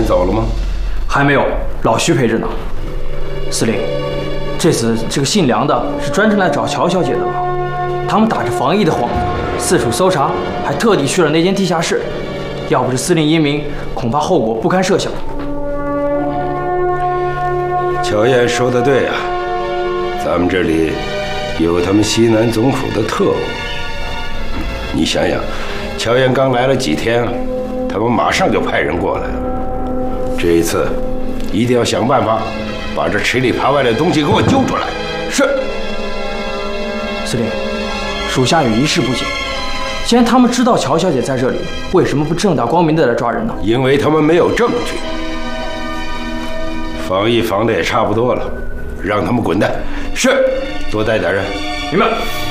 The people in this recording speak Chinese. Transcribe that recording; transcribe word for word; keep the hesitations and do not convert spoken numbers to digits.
人走了吗？ 还没有，老徐陪着呢。司令，这次这个姓梁的是专程来找乔小姐的吗？他们打着防疫的幌子，四处搜查，还特地去了那间地下室。要不是司令英明，恐怕后果不堪设想。 乔燕说的对啊，咱们这里有他们西南总府的特务。你想想，乔燕刚来了几天啊，他们马上就派人过来了。这一次，一定要想办法把这吃里扒外的东西给我揪出来。是。 司令，属下有一事不解。既然他们知道乔小姐在这里，为什么不正大光明的来抓人呢？ 因为他们没有证据。防疫防的也差不多了，让他们滚蛋。是，多带点人。 明白。